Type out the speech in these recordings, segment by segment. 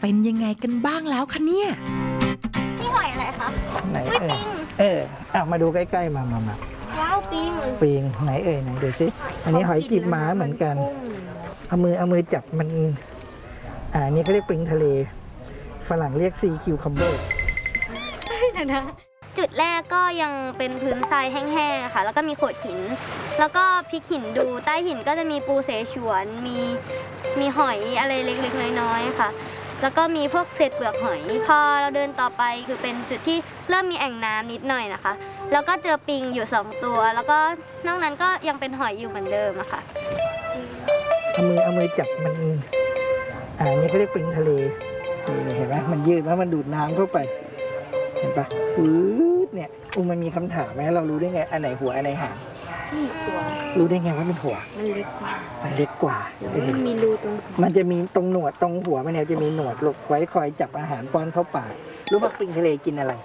เป็นยังไงกันบ้างแล้วคะเนี่ยนี่หอยอะไรคะไหนปิงมาดูใกล้ๆมาว้าวปิงไหนไหนดูสิอันนี้หอยกีบม้าเหมือนกันเอามือจับมันนี่เขาเรียกปิงทะเลฝรั่งเรียกซีคิวคัมเบอร์นะจุดแรกก็ยังเป็นพื้นทรายแห้งๆค่ะแล้วก็มีโขดหินแล้วก็พลิกหินดูใต้หินก็จะมีปูเสฉวนมีหอยอะไรเล็กๆน้อยๆค่ะแล้วก็มีพวกเศษเปลือกหอยพอเราเดินต่อไปคือเป็นจุดที่เริ่มมีแอ่งน้ำนิดหน่อยนะคะแล้วก็เจอปิงอยู่2ตัวแล้วก็นอกนั้นก็ยังเป็นหอยอยู่เหมือนเดิมอะค่ะเอามือจับมันนี่เขาเรียกปิงทะเลนี่เห็นไหมมันยืดแล้วมันดูดน้ำเข้าไปเห็นปะเนี่ยมันมีคำถามไหมเรารู้ได้ไงอันไหนหัวอันไหนหางรู้ได้ไงว่าเป็นหัวมันเล็กกว่ามันมีรูตรงมันจะมีตรงหนวดตรงหัวมันเนี่ยจะมีหนวดหลบไว้คอยจับอาหารป้อนเข้าปากรู้ว่าปิงทะเลกินอะไร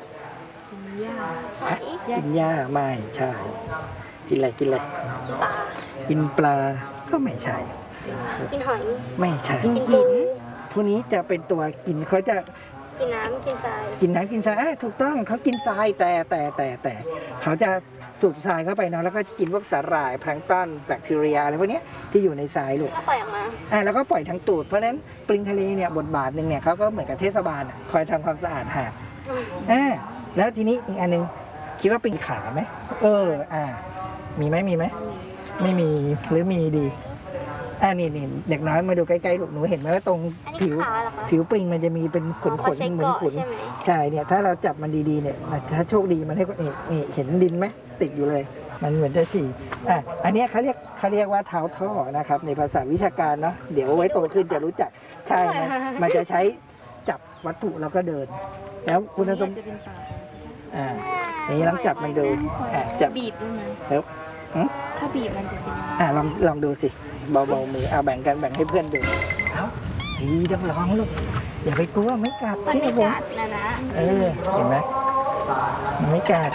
กินหญ้าไม่ใช่กินอะไรกินปลาก็ไม่ใช่กินหอยไม่ใช่กินหินพวกนี้จะเป็นตัวกินเขาจะกินน้ำกินทรายถูกต้องเขากินทรายแต่เขาจะสูบทรายเข้าไปเนาะแล้วก็กินพวกสาหร่ายแพลงก์ต้นแบคทีเรียอะไรพวกนี้ที่อยู่ในทรายลูกก็ปล่อยออกมาแล้วก็ปล่อยทางตูดเพราะฉะนั้นปลิงทะเลเนี่ยบทบาทหนึ่งเนี่ยเขาก็เหมือนกับเทศบาลคอยทำความสะอาดหาดแล้วทีนี้อีกอันนึงคิดว่าปิงขาไหมมีไหมไม่มีหรือมีดีนี่เด็กน้อยมาดูใกล้ๆลูกหนูเห็นไหมว่าตรงผิวปลิงมันจะมีเป็นขนเหมือนขนใช่เนี่ยถ้าเราจับมันดีๆเนี่ยถ้าโชคดีมันให้เห็นดินไหมติดอยู่เลยมันเหมือนจะฉี่อันนี้เขาเรียกว่าเท้าท่อนะครับในภาษาวิชาการเนาะเดี๋ยวไว้โตขึ้นจะรู้จักใช่มันจะใช้จับวัตถุแล้วก็เดินแล้วคุณสมบัตินี่ลองจับมันดูจับบีบด้วยแล้วถ้าบีบมันจะเป็นลองดูสิเบาๆมือแบ่งกันแบ่งให้เพื่อนดูดีต้องลองลูกอย่าไปกลัวไม่กัดที่ผมเห็นไหมมันไม่กัด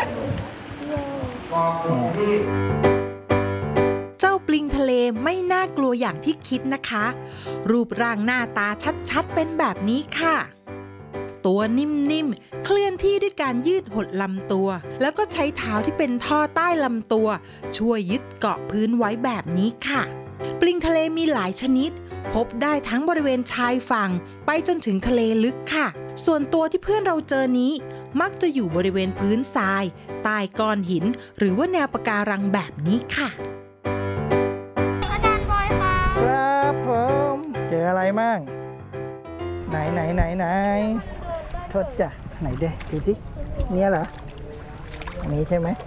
เจ้าปลิงทะเลไม่น่ากลัวอย่างที่คิดนะคะรูปร่างหน้าตาชัดๆเป็นแบบนี้ค่ะตัวนิ่มๆเคลื่อนที่ด้วยการยืดหดลำตัวแล้วก็ใช้เท้าที่เป็นท่อใต้ลำตัวช่วยยึดเกาะพื้นไว้แบบนี้ค่ะปลิงทะเลมีหลายชนิดพบได้ทั้งบริเวณชายฝั่งไปจนถึงทะเลลึกค่ะส่วนตัวที่เพื่อนเราเจอนี้มักจะอยู่บริเวณพื้นทรายใต้ก้อนหินหรือว่าแนวปะการังแบบนี้ค่ะอาจารย์บอยค่ะครับผมเจออะไรมั่งไหนโทษจ้ะไหนเด้ดูสิเนี่ยเหรออันนี้ใช่ไหม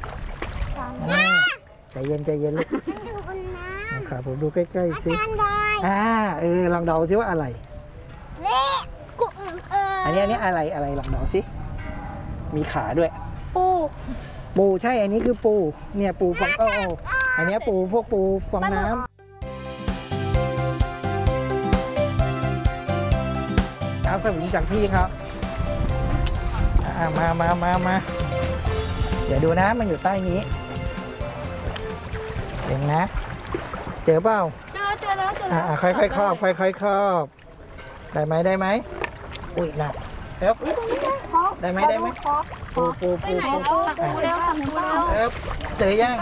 ใจเย็นลูกนะครับผมดูใกล้ๆสิลองเดาสิว่าอะไรอันนี้อะไรลองเดาสิมีขาด้วยปูใช่อันนี้คือปูเนี่ยปูฟองอันนี้พวกปูฟองน้ำเอาสวิงจากพี่ครับมาเดี๋ยวดูนะมันอยู่ใต้นี้เห็นนะเจอเปล่าเจอแล้วค่อยๆครอบได้ไหมอุ้ยหนักได้ไหมปูเจอยัง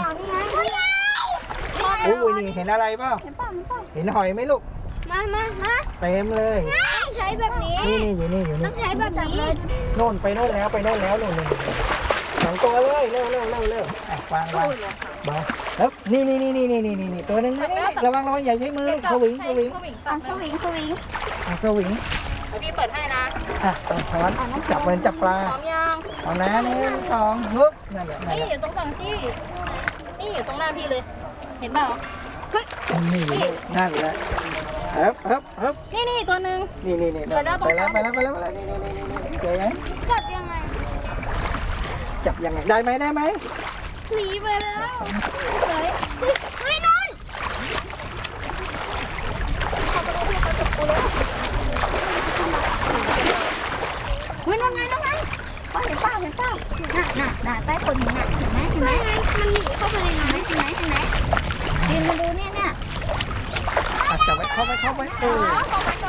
อุ้ยนี่เห็นอะไรเปล่าเห็นหอยไหมลูกมาเต็มเลยใช้แบบนี้นี่อยู่นี่ต้องใช้แบบนี้โน่นไปโน่นแล้วนู่น2 ตัวเลยเร็ววางเบาแล้วนี่ตัวนึงระวังอย่าใช้มือสวิงสวิงพี่เปิดให้นะช้อนจับปลาพร้อมยังเอานะ1 2ฮึบนั่นแหละนี่อยู่ตรงฝั่งพี่นี่อยู่ตรงหน้าพี่เลยเห็นเปล่านี่นั่นแหละฮึบนี่ตัวนึงนี่ไปแล้วนี่เจอยังจับยังไงได้ไหมหนีไปแล้วไม่นอนนั่นไงเห็นเปล่าน่ะใต้คนหินน่ะเห็นไหมมันหนีเข้าไปในน้ำเห็นไหมยืนมาดูเนี่ยจับไว้เข้าไป